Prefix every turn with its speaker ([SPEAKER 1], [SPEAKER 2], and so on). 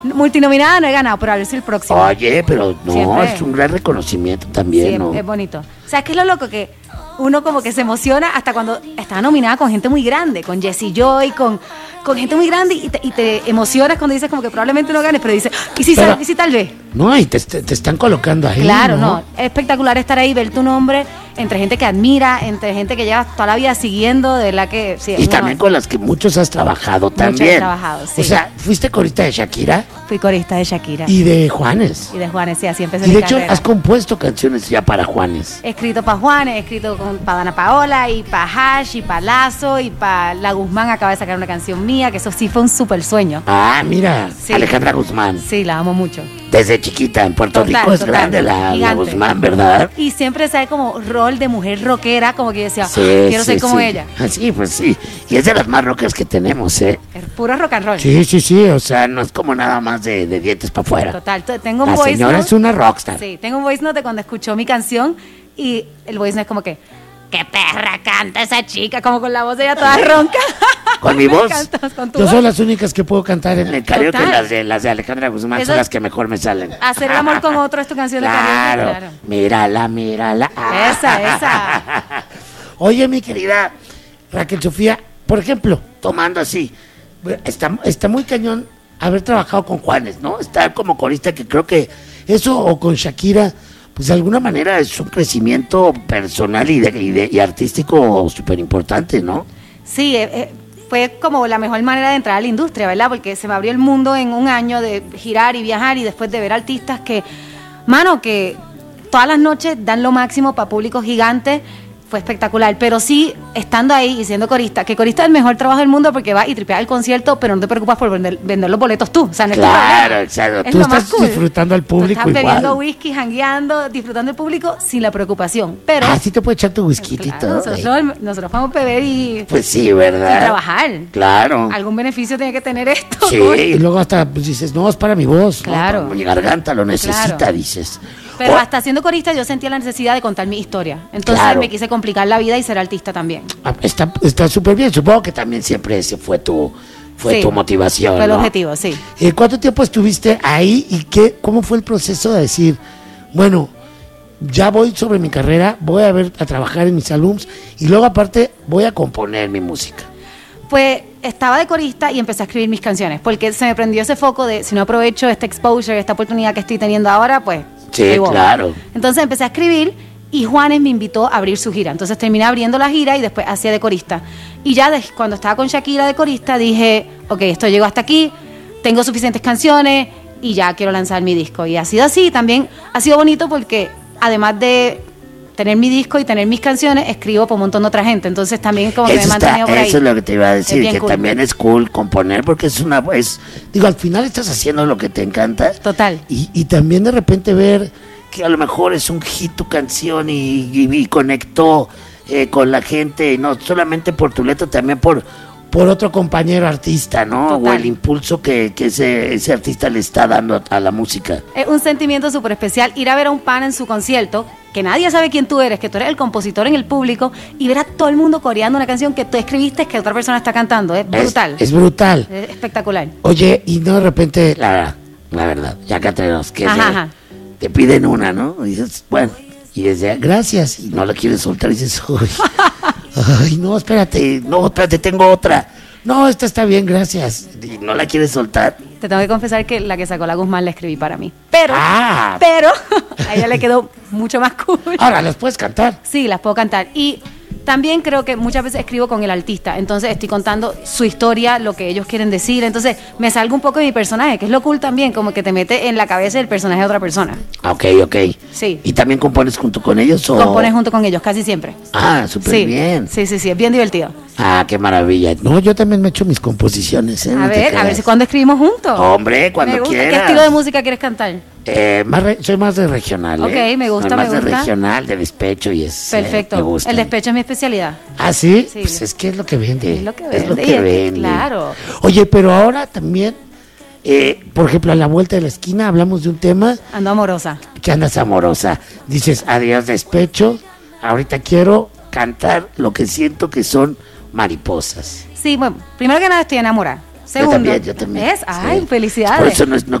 [SPEAKER 1] Multinominada no he ganado, pero a ver si el próximo.
[SPEAKER 2] Oye, pero no,
[SPEAKER 1] Siempre.
[SPEAKER 2] es un gran reconocimiento también,
[SPEAKER 1] Sí,
[SPEAKER 2] ¿no?
[SPEAKER 1] es bonito. ¿Sabes qué es lo loco? Que uno como que se emociona hasta cuando está nominada con gente muy grande, con Jessie Joy, con gente muy grande, y te emocionas cuando dices como que probablemente no ganes, pero dices, ¿y si tal vez?
[SPEAKER 2] No, y te están colocando ahí,
[SPEAKER 1] Claro, no. Es espectacular estar ahí, ver tu nombre entre gente que admira, entre gente que llevas toda la vida siguiendo, de verdad que sí.
[SPEAKER 2] Y también con las que muchos has trabajado también.
[SPEAKER 1] Muchos he trabajado, sí.
[SPEAKER 2] O sea, fuiste corista de Shakira
[SPEAKER 1] Fui corista de Shakira.
[SPEAKER 2] y de Juanes.
[SPEAKER 1] Y de Juanes, sí, así empecé
[SPEAKER 2] Y
[SPEAKER 1] mi
[SPEAKER 2] de hecho
[SPEAKER 1] carrera.
[SPEAKER 2] has compuesto canciones ya para Juanes.
[SPEAKER 1] He escrito para Juanes, he escrito para Dana Paola, y para Hash, y para Lazo, y para La Guzmán acaba de sacar una canción mía, que eso sí fue un súper sueño.
[SPEAKER 2] Ah, mira,
[SPEAKER 1] Sí.
[SPEAKER 2] Alejandra Guzmán.
[SPEAKER 1] Sí, la amo mucho.
[SPEAKER 2] Desde chiquita en Puerto
[SPEAKER 1] Total,
[SPEAKER 2] Rico es
[SPEAKER 1] total.
[SPEAKER 2] grande la
[SPEAKER 1] Gigante.
[SPEAKER 2] Guzmán, ¿verdad?
[SPEAKER 1] Y siempre sabe como rol de mujer rockera, como que yo decía,
[SPEAKER 2] Sí,
[SPEAKER 1] quiero ser como ella.
[SPEAKER 2] Ah, sí, pues sí. Y es de las más rockers que tenemos, ¿eh?
[SPEAKER 1] Es puro rock and roll.
[SPEAKER 2] Sí. O sea, no es como nada más de dientes para afuera.
[SPEAKER 1] Total, tengo un
[SPEAKER 2] La
[SPEAKER 1] voice
[SPEAKER 2] señora
[SPEAKER 1] note.
[SPEAKER 2] es una rockstar.
[SPEAKER 1] Sí, tengo un voice note de cuando escuchó mi canción, y el voice note es como que, ¡qué perra canta esa chica! Como con la voz de ella toda ronca.
[SPEAKER 2] Con mi
[SPEAKER 1] Me
[SPEAKER 2] voz.
[SPEAKER 1] encanta, con tu
[SPEAKER 2] Yo
[SPEAKER 1] voz.
[SPEAKER 2] soy las únicas que puedo cantar en el karaoke.
[SPEAKER 1] Total.
[SPEAKER 2] Las de Alejandra Guzmán
[SPEAKER 1] Eso
[SPEAKER 2] son
[SPEAKER 1] es-
[SPEAKER 2] las que mejor me salen.
[SPEAKER 1] Hacer el amor con otro es tu canción de
[SPEAKER 2] Claro.
[SPEAKER 1] karaoke. Claro.
[SPEAKER 2] Mírala.
[SPEAKER 1] Esa.
[SPEAKER 2] Oye, mi querida Raquel Sofía, por ejemplo, tomando así, está muy cañón haber trabajado con Juanes, ¿no? Estar como corista, que creo que eso, o con Shakira, pues de alguna manera es un crecimiento personal y artístico súper importante, ¿no?
[SPEAKER 1] Sí, fue como la mejor manera de entrar a la industria, ¿verdad? Porque se me abrió el mundo en un año de girar y viajar, y después de ver artistas que todas las noches dan lo máximo para públicos gigantes. Fue espectacular, pero sí, estando ahí y siendo corista, que corista es el mejor trabajo del mundo porque vas y tripeas el concierto, pero no te preocupas por vender los boletos tú. O sea, no es tu
[SPEAKER 2] Claro,
[SPEAKER 1] problema.
[SPEAKER 2] exacto.
[SPEAKER 1] Es
[SPEAKER 2] Tú
[SPEAKER 1] lo más
[SPEAKER 2] estás
[SPEAKER 1] cool.
[SPEAKER 2] disfrutando al
[SPEAKER 1] Tú
[SPEAKER 2] público
[SPEAKER 1] estás bebiendo
[SPEAKER 2] igual.
[SPEAKER 1] whisky, jangueando, disfrutando del público sin la preocupación. Pero
[SPEAKER 2] Ah, sí te puede echar tu whisky y
[SPEAKER 1] claro,
[SPEAKER 2] todo.
[SPEAKER 1] nosotros vamos a beber y
[SPEAKER 2] Pues sí, ¿verdad?
[SPEAKER 1] trabajar.
[SPEAKER 2] Claro.
[SPEAKER 1] Algún beneficio tiene que tener esto.
[SPEAKER 2] Sí,
[SPEAKER 1] ¿no?
[SPEAKER 2] y luego hasta pues, dices, no, es para mi voz.
[SPEAKER 1] Claro.
[SPEAKER 2] ¿no? Mi garganta lo necesita,
[SPEAKER 1] Claro.
[SPEAKER 2] dices.
[SPEAKER 1] Pero
[SPEAKER 2] O-
[SPEAKER 1] hasta siendo corista yo sentía la necesidad de contar mi historia. Entonces
[SPEAKER 2] Claro.
[SPEAKER 1] me quise complicar la vida y ser artista también.
[SPEAKER 2] Está súper bien. Supongo que también siempre ese fue tu
[SPEAKER 1] Sí,
[SPEAKER 2] motivación.
[SPEAKER 1] Fue el
[SPEAKER 2] ¿no?
[SPEAKER 1] objetivo, sí.
[SPEAKER 2] ¿Cuánto tiempo estuviste ahí y cómo fue el proceso de decir, bueno, ya voy sobre mi carrera, voy a trabajar en mis álbums y luego aparte voy a componer mi música?
[SPEAKER 1] Pues estaba de corista y empecé a escribir mis canciones, porque se me prendió ese foco de si no aprovecho este exposure, esta oportunidad que estoy teniendo ahora, pues...
[SPEAKER 2] Sí,
[SPEAKER 1] ahí voy.
[SPEAKER 2] claro.
[SPEAKER 1] Entonces empecé a escribir y Juanes me invitó a abrir su gira. Entonces terminé abriendo la gira y después hacía de corista. Y ya cuando estaba con Shakira de corista dije, ok, esto llegó hasta aquí, tengo suficientes canciones y ya quiero lanzar mi disco. Y ha sido así. También ha sido bonito porque además de tener mi disco y tener mis canciones, escribo por un montón de otra gente. Entonces también es como que me he mantenido por ahí.
[SPEAKER 2] Eso es lo que te iba a decir,
[SPEAKER 1] Es bien
[SPEAKER 2] que
[SPEAKER 1] cool.
[SPEAKER 2] también es cool componer porque digo, al final estás haciendo lo que te encanta.
[SPEAKER 1] Total.
[SPEAKER 2] Y también de repente ver que a lo mejor es un hit tu canción y conectó con la gente, no solamente por tu letra, también por otro compañero artista, ¿no?
[SPEAKER 1] Total.
[SPEAKER 2] O el impulso que ese artista le está dando a la música.
[SPEAKER 1] Es un sentimiento súper especial ir a ver a un pana en su concierto, que nadie sabe quién tú eres, que tú eres el compositor en el público, y ver a todo el mundo coreando una canción que tú escribiste que otra persona está cantando. Es brutal.
[SPEAKER 2] Es brutal.
[SPEAKER 1] Es espectacular.
[SPEAKER 2] Oye, y no de repente, la verdad, ya que tenemos que
[SPEAKER 1] Ajá.
[SPEAKER 2] te piden una, ¿no? Y dices, bueno, y dices, gracias, y no la quieres soltar, y dices, uy, ay, no, espérate, tengo otra. No, esta está bien, gracias. Y no la quieres soltar.
[SPEAKER 1] Te tengo que confesar que la que sacó la Guzmán la escribí para mí. Pero
[SPEAKER 2] Ah.
[SPEAKER 1] a ella le quedó mucho más cool.
[SPEAKER 2] Ahora, ¿las puedes cantar?
[SPEAKER 1] Sí, las puedo cantar. Y también creo que muchas veces escribo con el artista, entonces estoy contando su historia, lo que ellos quieren decir, entonces me salgo un poco de mi personaje, que es lo cool también, como que te mete en la cabeza del personaje de otra persona.
[SPEAKER 2] Ok.
[SPEAKER 1] Sí.
[SPEAKER 2] ¿Y también compones junto con ellos? O...
[SPEAKER 1] Compones junto con ellos, casi siempre.
[SPEAKER 2] Ah, súper
[SPEAKER 1] Sí,
[SPEAKER 2] bien.
[SPEAKER 1] sí, es bien divertido.
[SPEAKER 2] Ah, qué maravilla. No, yo también me echo mis composiciones, ¿eh?
[SPEAKER 1] A
[SPEAKER 2] No te
[SPEAKER 1] ver
[SPEAKER 2] creas.
[SPEAKER 1] si cuando escribimos juntos.
[SPEAKER 2] Hombre, cuando
[SPEAKER 1] Me gusta.
[SPEAKER 2] quieras.
[SPEAKER 1] ¿Qué estilo de música quieres cantar?
[SPEAKER 2] Soy más de regional, ¿eh?
[SPEAKER 1] Ok, me gusta,
[SPEAKER 2] Soy más
[SPEAKER 1] me
[SPEAKER 2] de
[SPEAKER 1] gusta.
[SPEAKER 2] regional, de despecho y es...
[SPEAKER 1] Perfecto.
[SPEAKER 2] me gusta.
[SPEAKER 1] El despecho es mi especialidad.
[SPEAKER 2] ¿Ah, sí?
[SPEAKER 1] Sí.
[SPEAKER 2] Pues es que es lo que vende.
[SPEAKER 1] Es lo que
[SPEAKER 2] Es lo
[SPEAKER 1] vende,
[SPEAKER 2] que
[SPEAKER 1] y es que,
[SPEAKER 2] vende.
[SPEAKER 1] claro.
[SPEAKER 2] Oye, pero ahora también, por ejemplo, a la vuelta de la esquina hablamos de un tema
[SPEAKER 1] Ando amorosa.
[SPEAKER 2] que andas amorosa. Dices, adiós despecho, ahorita quiero cantar lo que siento que son mariposas.
[SPEAKER 1] Sí, bueno, primero que nada estoy enamorada. Segundo.
[SPEAKER 2] Yo también.
[SPEAKER 1] ¿Ves? Ay,
[SPEAKER 2] Sí.
[SPEAKER 1] felicidades.
[SPEAKER 2] Por eso no